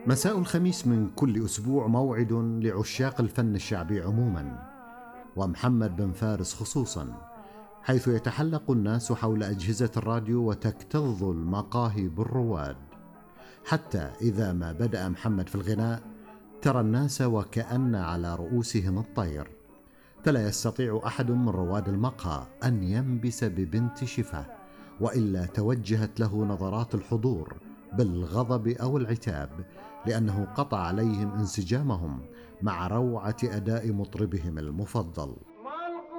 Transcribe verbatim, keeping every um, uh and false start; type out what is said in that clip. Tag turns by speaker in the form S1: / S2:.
S1: مساء الخميس من كل أسبوع موعد لعشاق الفن الشعبي عموما، ومحمد بن فارس خصوصا، حيث يتحلق الناس حول أجهزة الراديو وتكتظ المقاهي بالرواد، حتى إذا ما بدأ محمد في الغناء ترى الناس وكأن على رؤوسهم الطير، فلا يستطيع أحد من رواد المقهى أن ينبس ببنت شفاه، وإلا توجهت له نظرات الحضور بالغضب أو العتاب، لأنه قطع عليهم انسجامهم مع روعة أداء مطربهم المفضل.